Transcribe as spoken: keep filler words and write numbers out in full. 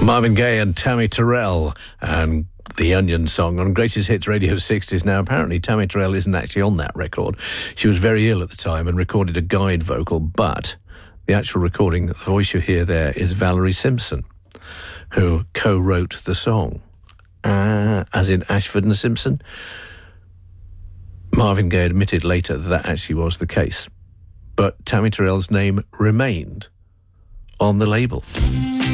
Marvin Gaye and Tammy Terrell and the Onion song on Greatest Hits Radio sixties. Now, apparently Tammy Terrell isn't actually on that record. She was very ill at the time and recorded a guide vocal, but the actual recording, the voice you hear there, is Valerie Simpson, who co-wrote the song, uh, as in Ashford and Simpson. Marvin Gaye admitted later that that actually was the case, but Tammy Terrell's name remained on the label.